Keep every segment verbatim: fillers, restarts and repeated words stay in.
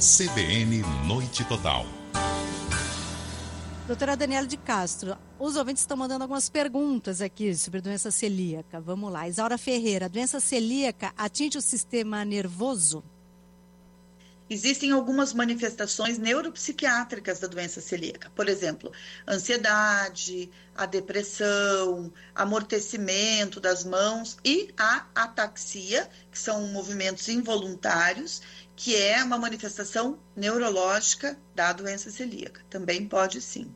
C B N Noite Total. Doutora Daniela de Castro, os ouvintes estão mandando algumas perguntas aqui sobre doença celíaca. Vamos lá. Isaura Ferreira, a doença celíaca atinge o sistema nervoso? Existem algumas manifestações neuropsiquiátricas da doença celíaca. Por exemplo, ansiedade, a depressão, amortecimento das mãos e a ataxia, que são movimentos involuntários, que é uma manifestação neurológica da doença celíaca. Também pode sim.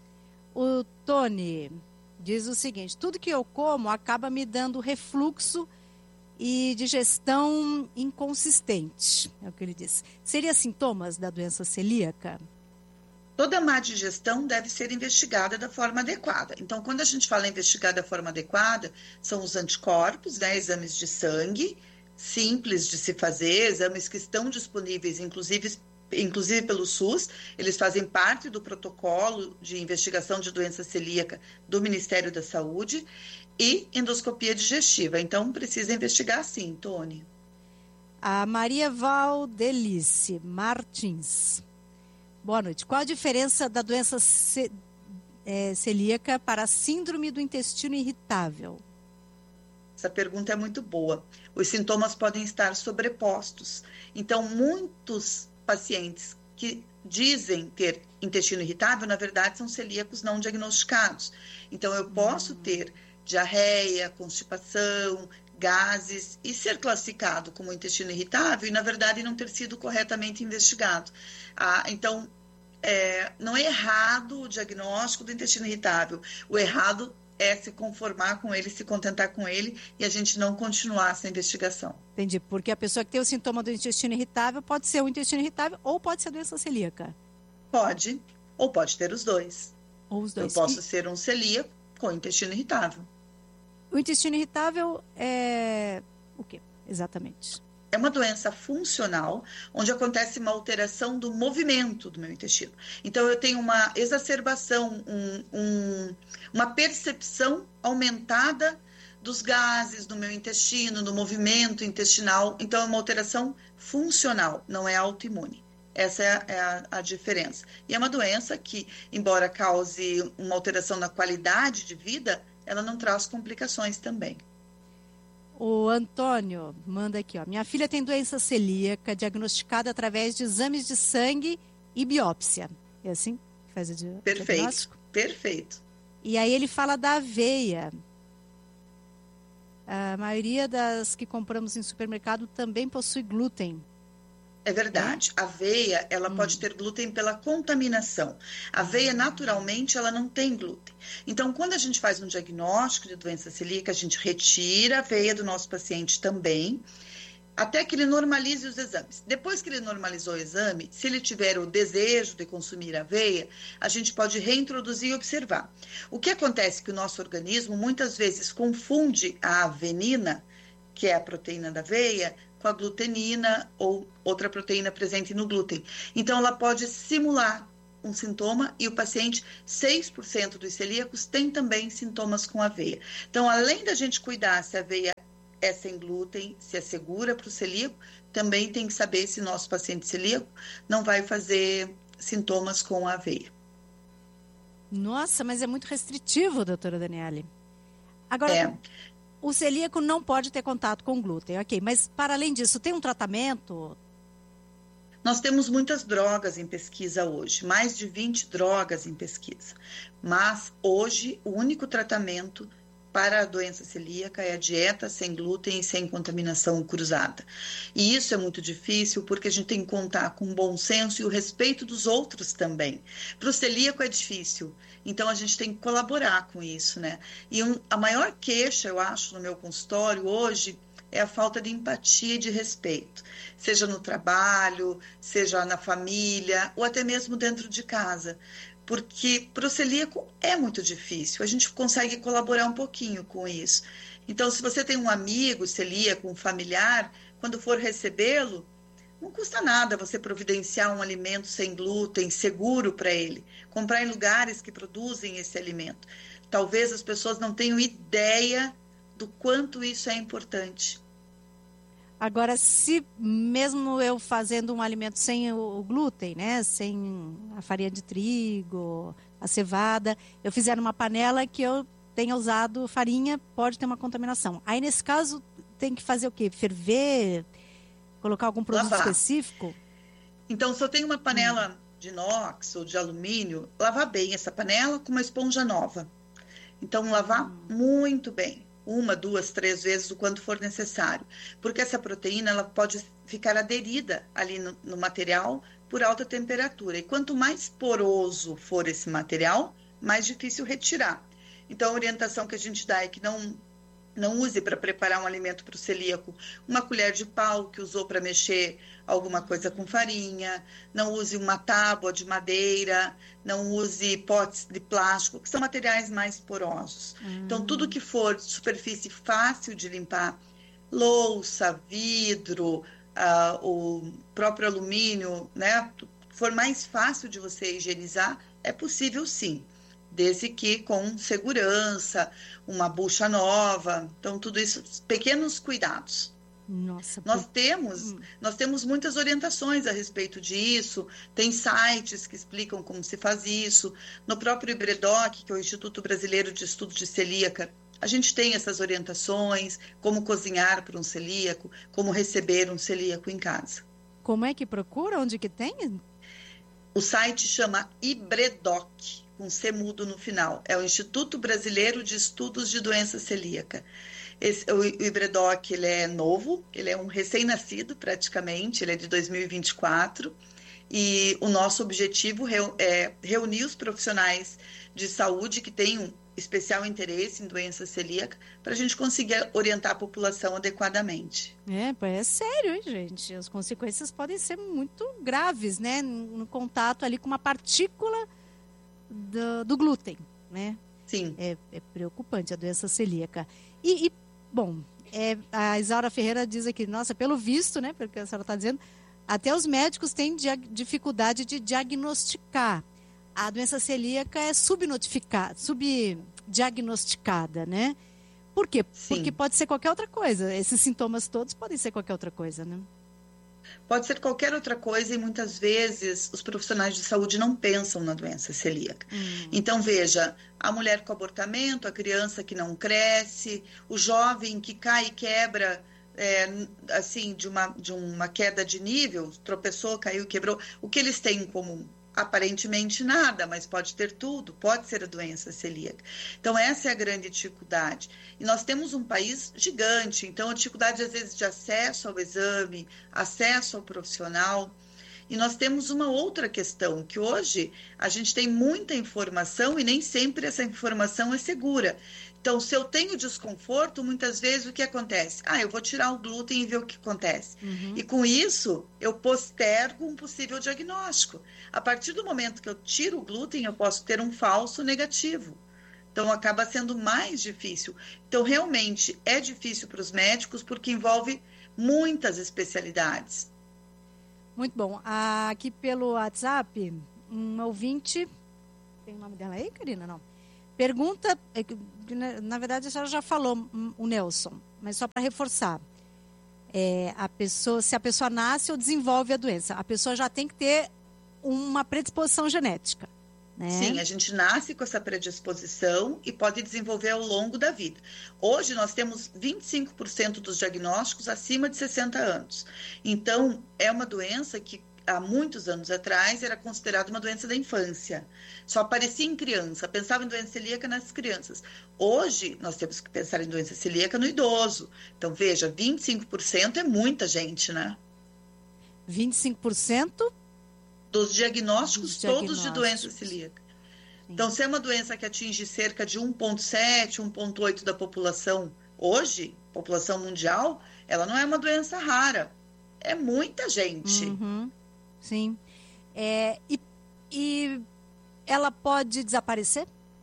O Tony diz o seguinte: tudo que eu como acaba me dando refluxo e digestão inconsistente, é o que ele diz. Seria sintomas da doença celíaca? Toda má digestão deve ser investigada da forma adequada. Então, quando a gente fala investigar da forma adequada, são os anticorpos, né, exames de sangue, simples de se fazer, exames que estão disponíveis, inclusive, inclusive pelo SUS, eles fazem parte do protocolo de investigação de doença celíaca do Ministério da Saúde, e endoscopia digestiva. Então, precisa investigar sim, Tony. A Maria Valdelice Martins. Boa noite. Qual a diferença da doença ce- é, celíaca para a síndrome do intestino irritável? Essa pergunta é muito boa. Os sintomas podem estar sobrepostos. Então, muitos pacientes que dizem ter intestino irritável, na verdade, são celíacos não diagnosticados. Então, eu posso hum. ter diarreia, constipação, gases e ser classificado como intestino irritável e, na verdade, não ter sido corretamente investigado. Ah, então, é, não é errado o diagnóstico do intestino irritável. O errado é se conformar com ele, se contentar com ele e a gente não continuar essa investigação. Entendi, porque a pessoa que tem o sintoma do intestino irritável pode ser o intestino irritável ou pode ser a doença celíaca? Pode, ou pode ter os dois. Ou os dois. Eu posso e... ser um celíaco com intestino irritável. O intestino irritável é o quê, exatamente? É uma doença funcional, onde acontece uma alteração do movimento do meu intestino. Então, eu tenho uma exacerbação, um, um, uma percepção aumentada dos gases do meu intestino, do movimento intestinal. Então, é uma alteração funcional, não é autoimune. Essa é, a, é a, a diferença. E é uma doença que, embora cause uma alteração na qualidade de vida, ela não traz complicações também. O Antônio manda aqui, ó. Minha filha tem doença celíaca diagnosticada através de exames de sangue e biópsia. É assim que faz o di- Perfeito, diagnóstico? perfeito. E aí ele fala da aveia. A maioria das que compramos em supermercado também possui glúten. É verdade. A aveia, ela hum. pode ter glúten pela contaminação. A aveia, naturalmente, ela não tem glúten. Então, quando a gente faz um diagnóstico de doença celíaca, a gente retira a aveia do nosso paciente também, até que ele normalize os exames. Depois que ele normalizou o exame, se ele tiver o desejo de consumir aveia, a gente pode reintroduzir e observar. O que acontece é que o nosso organismo, muitas vezes, confunde a avenina, que é a proteína da aveia, com a glutenina ou outra proteína presente no glúten. Então, ela pode simular um sintoma e o paciente, seis por cento dos celíacos, tem também sintomas com aveia. Então, além da gente cuidar se a aveia é sem glúten, se é segura para o celíaco, também tem que saber se nosso paciente celíaco não vai fazer sintomas com a aveia. Nossa, mas é muito restritivo, doutora Daniele. Agora... É. O celíaco não pode ter contato com glúten, ok. Mas, para além disso, tem um tratamento? Nós temos muitas drogas em pesquisa hoje, mais de vinte drogas em pesquisa. Mas, hoje, o único tratamento para a doença celíaca é a dieta sem glúten e sem contaminação cruzada. E isso é muito difícil porque a gente tem que contar com o bom senso e o respeito dos outros também. Para o celíaco é difícil, então a gente tem que colaborar com isso, né? E um, a maior queixa, eu acho, no meu consultório hoje é a falta de empatia e de respeito, seja no trabalho, seja na família ou até mesmo dentro de casa. Porque para o celíaco é muito difícil, a gente consegue colaborar um pouquinho com isso. Então, se você tem um amigo celíaco, um familiar, quando for recebê-lo, não custa nada você providenciar um alimento sem glúten, seguro para ele, comprar em lugares que produzem esse alimento. Talvez as pessoas não tenham ideia do quanto isso é importante. Agora, se mesmo eu fazendo um alimento sem o, o glúten, né, sem a farinha de trigo, a cevada, eu fizer numa panela que eu tenha usado farinha, pode ter uma contaminação. Aí, nesse caso, tem que fazer o quê? Ferver? Colocar algum produto Lavar. específico? Então, se eu tenho uma panela hum. de inox ou de alumínio, lavar bem essa panela com uma esponja nova. Então, lavar hum. muito bem. Uma, duas, três vezes, o quanto for necessário. Porque essa proteína ela pode ficar aderida ali no, no material por alta temperatura. E quanto mais poroso for esse material, mais difícil retirar. Então, a orientação que a gente dá é que não, não use para preparar um alimento para o celíaco uma colher de pau que usou para mexer alguma coisa com farinha, não use uma tábua de madeira, não use potes de plástico, que são materiais mais porosos. Hum. Então, tudo que for de superfície fácil de limpar, louça, vidro, uh, o próprio alumínio, né, for mais fácil de você higienizar, é possível sim, desde que com segurança, uma bucha nova, então tudo isso, pequenos cuidados. Nossa, nós temos hum. nós temos muitas orientações a respeito disso, tem sites que explicam como se faz isso, no próprio IBREDOC, que é o Instituto Brasileiro de Estudos de Celíaca, a gente tem essas orientações, como cozinhar para um celíaco, como receber um celíaco em casa. Como é que procura? Onde que tem? O site chama IBREDOC, com C mudo no final, é o Instituto Brasileiro de Estudos de Doença Celíaca. Esse, o IBREDOC, ele é novo, ele é um recém-nascido praticamente, ele é de dois mil e vinte e quatro, e o nosso objetivo é reunir os profissionais de saúde que têm um especial interesse em doença celíaca para a gente conseguir orientar a população adequadamente. É, é sério, hein, gente? As consequências podem ser muito graves, né? No contato ali com uma partícula do, do glúten, né? Sim. É, é preocupante a doença celíaca. E, e bom, é, a Isaura Ferreira diz aqui, nossa, pelo visto, né, pelo que a senhora está dizendo, até os médicos têm dificuldade de diagnosticar. A doença celíaca é subnotificada, subdiagnosticada, né? Por quê? Sim. Porque pode ser qualquer outra coisa. Esses sintomas todos podem ser qualquer outra coisa, né? Pode ser qualquer outra coisa e muitas vezes os profissionais de saúde não pensam na doença celíaca. Hum. Então, veja, a mulher com abortamento, a criança que não cresce, o jovem que cai e quebra, é, assim, de uma, de uma queda de nível, tropeçou, caiu, quebrou. O que eles têm em comum? Aparentemente nada, mas pode ter tudo, pode ser a doença celíaca. Então, essa é a grande dificuldade. E nós temos um país gigante, então a dificuldade, às vezes, de acesso ao exame, acesso ao profissional. E nós temos uma outra questão, que hoje a gente tem muita informação e nem sempre essa informação é segura. Então, se eu tenho desconforto, muitas vezes o que acontece? Ah, eu vou tirar o glúten e ver o que acontece. Uhum. E com isso, eu postergo um possível diagnóstico. A partir do momento que eu tiro o glúten, eu posso ter um falso negativo. Então, acaba sendo mais difícil. Então, realmente, é difícil para os médicos porque envolve muitas especialidades. Muito bom. Aqui pelo WhatsApp, um ouvinte... Tem o nome dela aí, Karina? Não. Pergunta, na verdade a senhora já falou, o Nelson, mas só para reforçar. É, a pessoa, se a pessoa nasce ou desenvolve a doença, a pessoa já tem que ter uma predisposição genética, né? Sim, a gente nasce com essa predisposição e pode desenvolver ao longo da vida. Hoje nós temos vinte e cinco por cento dos diagnósticos acima de sessenta anos. Então, é uma doença que há muitos anos atrás era considerada uma doença da infância. Só aparecia em criança, pensava em doença celíaca nas crianças. Hoje, nós temos que pensar em doença celíaca no idoso. Então, veja, vinte e cinco por cento é muita gente, né? vinte e cinco por cento? Dos diagnósticos, Dos todos diagnósticos. de doença celíaca. Sim. Então, se é uma doença que atinge cerca de um vírgula sete, um vírgula oito da população hoje, população mundial, ela não é uma doença rara. É muita gente. Uhum. Sim. É, e, e ela pode desaparecer?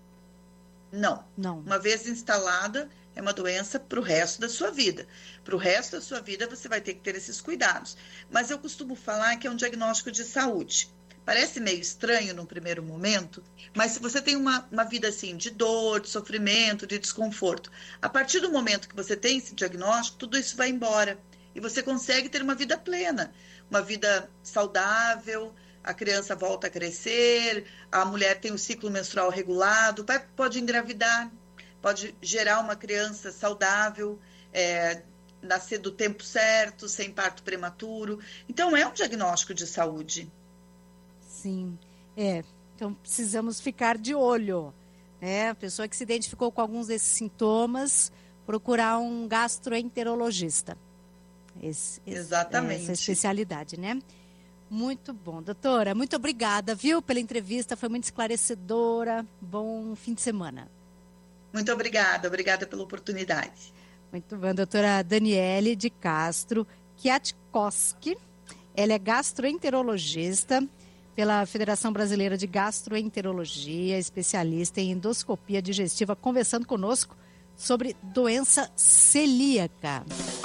Não. Não. Uma vez instalada, é uma doença para o resto da sua vida. Para o resto da sua vida, você vai ter que ter esses cuidados. Mas eu costumo falar que é um diagnóstico de saúde. Parece meio estranho no primeiro momento, mas se você tem uma, uma vida assim de dor, de sofrimento, de desconforto, a partir do momento que você tem esse diagnóstico, tudo isso vai embora. e você consegue ter uma vida plena, uma vida saudável, a criança volta a crescer, a mulher tem o ciclo menstrual regulado, pode engravidar, pode gerar uma criança saudável, é, nascer do tempo certo, sem parto prematuro. Então, é um diagnóstico de saúde. Sim, é. Então, precisamos ficar de olho, né? A pessoa que se identificou com alguns desses sintomas, procurar um gastroenterologista. Esse, Exatamente. Essa especialidade, né? Muito bom. Doutora, muito obrigada, viu, pela entrevista. Foi muito esclarecedora. Bom fim de semana. Muito obrigada. Obrigada pela oportunidade. Muito bom. Doutora Daniele de Castro Kwiatkowski. Ela é gastroenterologista pela Federação Brasileira de Gastroenterologia, especialista em endoscopia digestiva, conversando conosco sobre doença celíaca.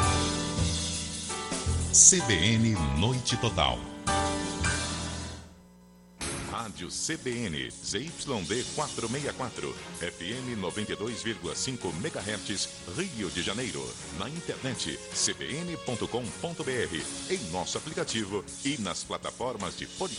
C B N Noite Total. Rádio C B N, Z Y D quatrocentos e sessenta e quatro, F M noventa e dois vírgula cinco megahertz, Rio de Janeiro. Na internet, c b n ponto com ponto b r, em nosso aplicativo e nas plataformas de podcast.